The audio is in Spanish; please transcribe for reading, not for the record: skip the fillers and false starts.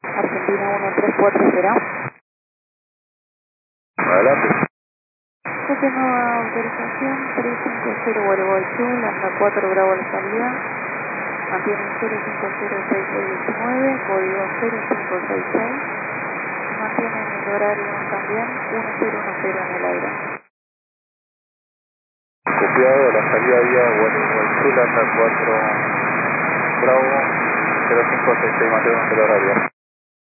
Argentina 1340. Adelante. Toque nueva autorización 350 Gualeguaychú, Lambda 4 Bravo a la salida. Mantiene 0506619, código 0566. Mantienen el horario también 1010 en el aire. Copiado, la salida vía Gualeguaychú, Lambda 4 Bravo 0566, mantenemos el horario.